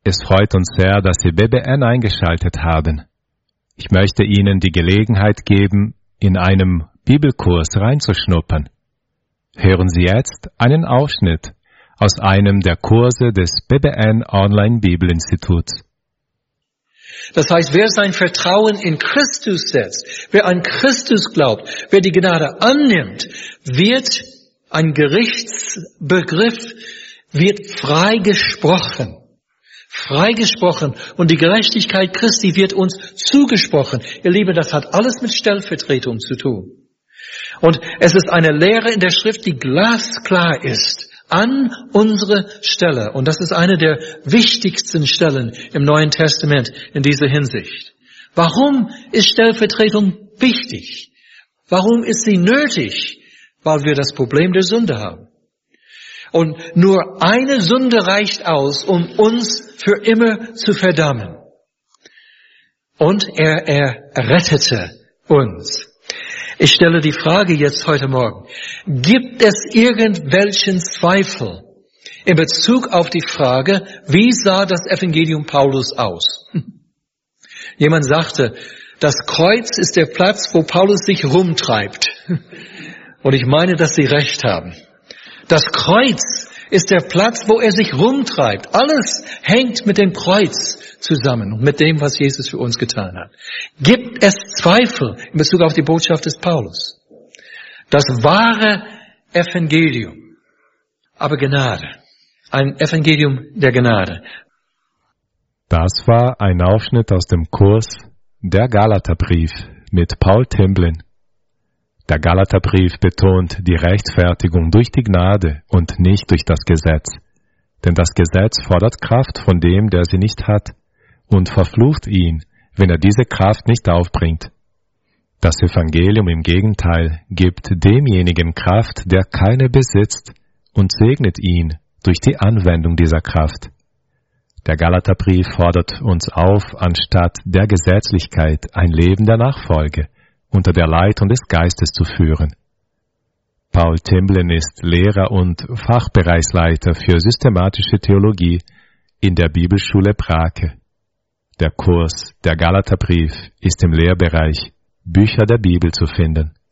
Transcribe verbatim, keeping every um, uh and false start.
Es freut uns sehr, dass Sie B B N eingeschaltet haben. Ich möchte Ihnen die Gelegenheit geben, in einem Bibelkurs reinzuschnuppern. Hören Sie jetzt einen Ausschnitt aus einem der Kurse des B B N Online Bibelinstituts. Das heißt, wer sein Vertrauen in Christus setzt, wer an Christus glaubt, wer die Gnade annimmt, wird ein Gerichtsbegriff, wird freigesprochen. Freigesprochen. Und die Gerechtigkeit Christi wird uns zugesprochen. Ihr Lieben, das hat alles mit Stellvertretung zu tun. Und es ist eine Lehre in der Schrift, die glasklar ist, an unsere Stelle. Und das ist eine der wichtigsten Stellen im Neuen Testament in dieser Hinsicht. Warum ist Stellvertretung wichtig? Warum ist sie nötig? Weil wir das Problem der Sünde haben. Und nur eine Sünde reicht aus, um uns für immer zu verdammen. Und er, er rettete uns. Ich stelle die Frage jetzt heute Morgen. Gibt es irgendwelchen Zweifel in Bezug auf die Frage, wie sah das Evangelium Paulus aus? Jemand sagte, das Kreuz ist der Platz, wo Paulus sich rumtreibt. Und ich meine, dass Sie recht haben. Das Kreuz ist der Platz, wo er sich rumtreibt. Alles hängt mit dem Kreuz zusammen und mit dem, was Jesus für uns getan hat. Gibt es Zweifel in Bezug auf die Botschaft des Paulus? Das wahre Evangelium, aber Gnade. Ein Evangelium der Gnade. Das war ein Ausschnitt aus dem Kurs Der Galaterbrief mit Paul Timblin. Der Galaterbrief betont die Rechtfertigung durch die Gnade und nicht durch das Gesetz. Denn das Gesetz fordert Kraft von dem, der sie nicht hat, und verflucht ihn, wenn er diese Kraft nicht aufbringt. Das Evangelium im Gegenteil gibt demjenigen Kraft, der keine besitzt, und segnet ihn durch die Anwendung dieser Kraft. Der Galaterbrief fordert uns auf, anstatt der Gesetzlichkeit ein Leben der Nachfolge unter der Leitung des Geistes zu führen. Paul Timblin ist Lehrer und Fachbereichsleiter für systematische Theologie in der Bibelschule Brake. Der Kurs Der Galaterbrief ist im Lehrbereich Bücher der Bibel zu finden.